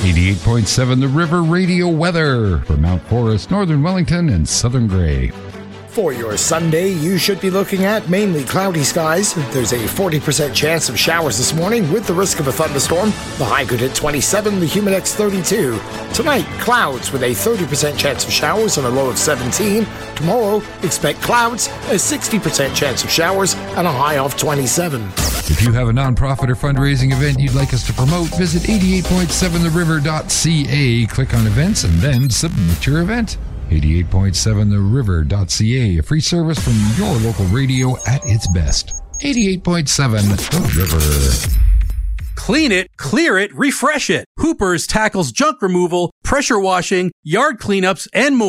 88.7 The River Radio weather for Mount Forest, Northern Wellington, and Southern Grey. For your Sunday, you should be looking at mainly cloudy skies. There's a 40% chance of showers this morning with the risk of a thunderstorm. The high could hit 27, the humidex 32. Tonight, clouds with a 30% chance of showers and a low of 17. Tomorrow, expect clouds, a 60% chance of showers, and a high of 27. If you have a nonprofit or fundraising event you'd like us to promote, visit 88.7theriver.ca, click on events, and then submit your event. 88.7theriver.ca, a free service from your local radio at its best. 88.7 The River. Clean it, clear it, refresh it. Hoopers tackles junk removal, pressure washing, yard cleanups, and more.